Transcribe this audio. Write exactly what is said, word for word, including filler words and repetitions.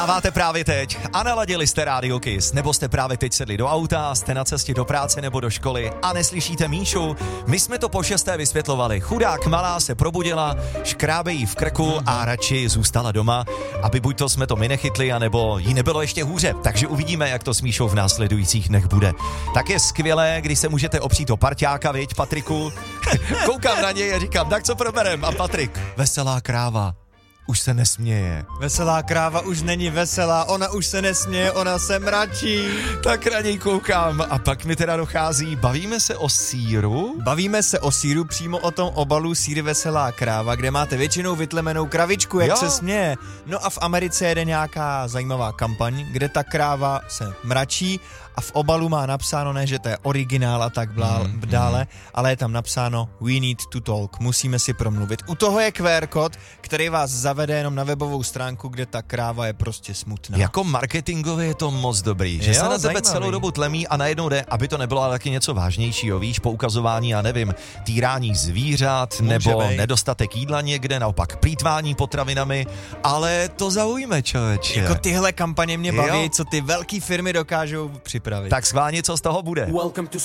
Dáváte právě teď a naladili jste Radio Kiss, nebo jste právě teď sedli do auta, jste na cestě do práce nebo do školy a neslyšíte Míšu. My jsme to po šesté vysvětlovali. Chudák malá se probudila, škrábe jí v krku a radši zůstala doma, aby buď to jsme to my nechytli, anebo jí nebylo ještě hůře. Takže uvidíme, jak to s Míšou v následujících dnech bude. Tak je skvělé, když se můžete opřít o parťáka, viď, Patriku? Koukám na něj a říkám, tak co proberem? A Patrik, veselá kráva. Už se nesměje. Veselá kráva už není veselá, ona už se nesměje, ona se mračí. Tak na něj koukám a pak mi teda dochází, bavíme se o sýru? Bavíme se o sýru, přímo o tom obalu Sýr veselá kráva, kde máte většinou vytlemenou kravičku, jak jo. se směje. No a v Americe jede nějaká zajímavá kampaň, kde ta kráva se mračí a v obalu má napsáno, ne, že to je originál a tak blá, mm, dále, mm. ale je tam napsáno we need to talk, musíme si promluvit. U toho je Q R kód, který vás zavede jenom na webovou stránku, kde ta kráva je prostě smutná. Jako marketingově je to moc dobrý, že jo, se na tebe zajímavý. Celou dobu tlemí a najednou jde, aby to nebylo ale taky něco vážnějšího, víš, poukazování, já nevím, týrání zvířat, může nebo bej. Nedostatek jídla někde, naopak plýtvání potravinami, ale to zaujme, člověče. Jako tyhle kampaně mě baví, jo. co ty velký firmy dokážou připravit. Tak schválně, co z toho bude.